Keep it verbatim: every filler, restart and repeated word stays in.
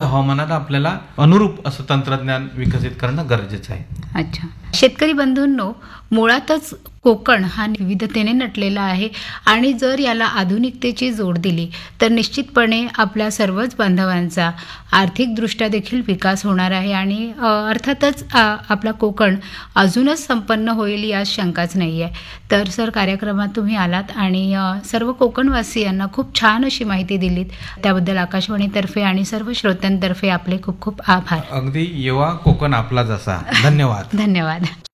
हवामानाला आपल्याला अनुरूप असं तंत्रज्ञान विकसित करणं गरजेचं आहे. अच्छा. शेतकरी बंधूंनो, मुळातच कोकण हा विविधतेने नटलेला आहे आणि जर याला आधुनिकतेची जोड दिली तर निश्चितपणे आपल्या सर्वच बांधवांचा आर्थिकदृष्ट्या देखील विकास होणार आहे आणि अर्थातच आपला कोकण अजूनच संपन्न होईल यात शंकाच नाही आहे. तर सर, कार्यक्रमात तुम्ही आलात आणि सर्व कोकणवासियांना खूप छान अशी माहिती दिलीत, त्याबद्दल आकाशवाणीतर्फे आणि सर्व श्रोत्यांतर्फे आपले खूप खूप आभार. अगदी येवा कोकण आपला जसा. धन्यवाद. धन्यवाद.